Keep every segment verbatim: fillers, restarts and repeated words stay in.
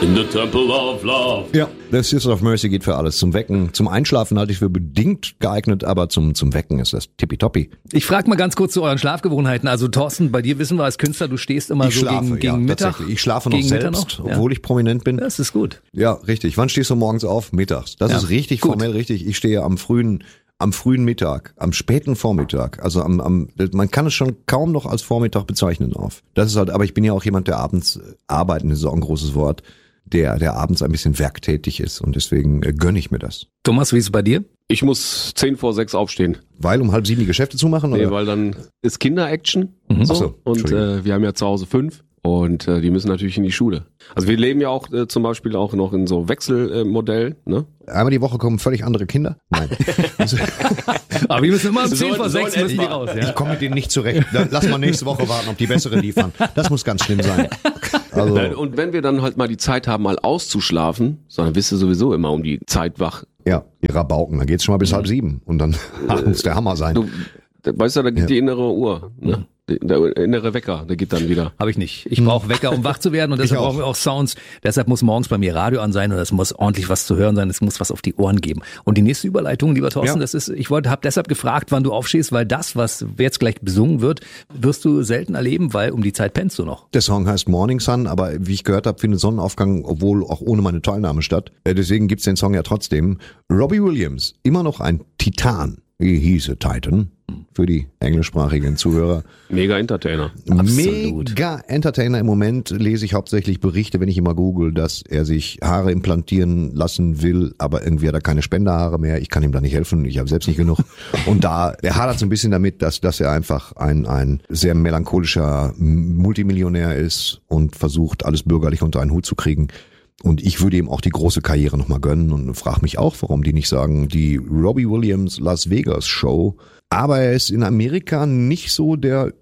In the Temple of Love. Ja, das Sisters of Mercy geht für alles. Zum Wecken, zum Einschlafen halte ich für bedingt geeignet, aber zum, zum Wecken ist das tippitoppi. Ich frage mal ganz kurz zu euren Schlafgewohnheiten. Also Thorsten, bei dir wissen wir als Künstler, du stehst immer ich so schlafe, gegen, gegen ja, Mittag. Tatsächlich. Ich schlafe noch selbst, noch? Ja. obwohl ich prominent bin. Das ist gut. Ja, richtig. Wann stehst du morgens auf? Mittags. Das Ja, ist richtig gut. formell richtig. Ich stehe am frühen am frühen Mittag, am späten Vormittag, also am, am, man kann es schon kaum noch als Vormittag bezeichnen auf. Das ist halt, aber ich bin ja auch jemand, der abends arbeiten, das ist auch ein großes Wort, der, der abends ein bisschen werktätig ist und deswegen äh, gönne ich mir das. Thomas, wie ist es bei dir? Ich muss zehn vor sechs aufstehen. Weil um halb sieben die Geschäfte zu machen? Nee, oder? weil dann ist Kinder-Action. Mhm. So. Ach so, Und Entschuldigung. äh, wir haben ja zu Hause fünf. Und äh, die müssen natürlich in die Schule. Also wir leben ja auch äh, zum Beispiel auch noch in so Wechselmodell, ne? Einmal die Woche kommen völlig andere Kinder. Nein. Also, Aber die müssen immer um Sollen- zehn vor sechs sollen müssen die etwa. raus. Ja? ich komme mit denen nicht zurecht. Dann lass mal nächste Woche warten, ob die bessere liefern. Das muss ganz schlimm sein. Also, Nein, und wenn wir dann halt mal die Zeit haben, mal auszuschlafen, so, dann bist du sowieso immer um die Zeit wach. ja, die Rabauken, dann geht's schon mal bis halb sieben und dann muss der Hammer sein. Du, weißt du, da geht Ja. die innere Uhr, ne? Der innere Wecker, der geht dann wieder. Habe ich nicht. Ich brauche Wecker, um wach zu werden und deshalb auch. brauchen wir auch Sounds. Deshalb muss morgens bei mir Radio an sein und es muss ordentlich was zu hören sein. Es muss was auf die Ohren geben. Und die nächste Überleitung, lieber Thorsten, Ja. das ist, ich wollte, habe deshalb gefragt, wann du aufstehst, weil das, was jetzt gleich besungen wird, wirst du selten erleben, weil um die Zeit pennst du noch. Der Song heißt Morning Sun, aber wie ich gehört habe, findet Sonnenaufgang, obwohl auch ohne meine Teilnahme statt. Äh, Deswegen gibt's den Song ja trotzdem. Robbie Williams, immer noch ein Titan. He hieße Titan für die englischsprachigen Zuhörer. Mega Entertainer. Absolut. Mega Entertainer. Im Moment lese ich hauptsächlich Berichte, wenn ich immer google, dass er sich Haare implantieren lassen will, aber irgendwie hat er keine Spenderhaare mehr. Ich kann ihm da nicht helfen, ich habe selbst nicht genug. Und da, er hadert so ein bisschen damit, dass, dass er einfach ein, ein sehr melancholischer Multimillionär ist und versucht, alles bürgerlich unter einen Hut zu kriegen. Und ich würde ihm auch die große Karriere nochmal gönnen und frage mich auch, warum die nicht sagen, die Robbie Williams Las Vegas Show. Aber er ist in Amerika nicht so der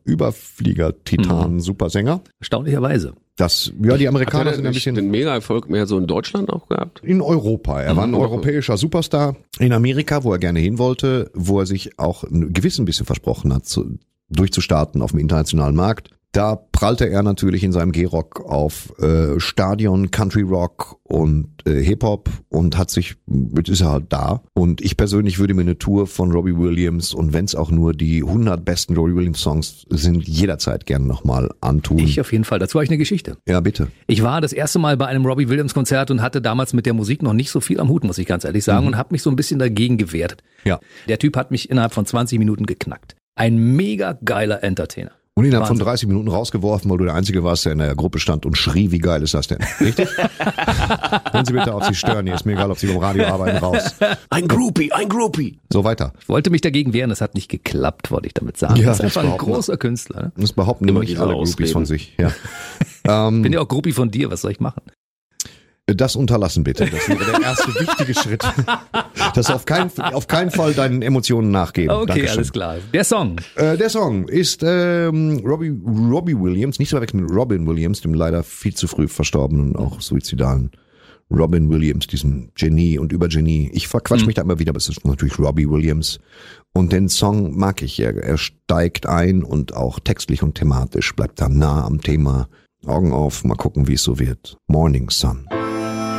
Überflieger-Titan-Supersänger. Erstaunlicherweise. Das, ja, die Hat Amerikaner er sind ein nicht bisschen den Mega-Erfolg mehr so in Deutschland auch gehabt? in Europa. Er war ein Mhm. europäischer Superstar in Amerika, wo er gerne hin wollte, wo er sich auch ein gewiss ein bisschen versprochen hat, zu, durchzustarten auf dem internationalen Markt. Da prallte er natürlich in seinem G-Rock auf äh, Stadion, Country Rock und äh, Hip-Hop und hat sich, jetzt ist er halt da. Und ich persönlich würde mir eine Tour von Robbie Williams und wenn es auch nur die hundert besten Robbie Williams Songs sind, jederzeit gerne nochmal antun. Ich auf jeden Fall. Dazu habe ich eine Geschichte. ja, bitte. Ich war das erste Mal bei einem Robbie Williams Konzert und hatte damals mit der Musik noch nicht so viel am Hut, muss ich ganz ehrlich sagen, und habe mich so ein bisschen dagegen gewehrt. Ja. Der Typ hat mich innerhalb von zwanzig Minuten geknackt. Ein mega geiler Entertainer. Und innerhalb von Wahnsinn. dreißig Minuten rausgeworfen, weil du der Einzige warst, der in der Gruppe stand und schrie, wie geil ist das denn? Richtig? Hören Sie bitte auf, Sie stören hier. Ist mir egal, ob Sie beim Radio arbeiten, raus. Ein Groupie, ein Groupie. So weiter. Ich wollte mich dagegen wehren, es hat nicht geklappt, wollte ich damit sagen. Ja, das ist das einfach ein behaupten wir. großer Künstler. Ne? Das behaupten Immer nicht diese alle Groupies Ausreden. von sich. Ja. Ich bin ja auch Groupie von dir, was soll ich machen? Das unterlassen bitte. Das wäre der erste wichtige Schritt. Das auf keinen, auf keinen Fall deinen Emotionen nachgeben. Okay, Dankeschön. alles klar. Der Song. Äh, der Song ist ähm, Robbie, Robbie Williams, nicht zu verwechseln mit Robin Williams, dem leider viel zu früh verstorbenen, auch suizidalen Robin Williams, diesem Genie und Übergenie. Ich verquatsch Mhm. mich da immer wieder, aber es ist natürlich Robbie Williams. Und den Song mag ich. Er, er steigt ein und auch textlich und thematisch bleibt da nah am Thema. Augen auf, mal gucken, wie es so wird. Morning Sun.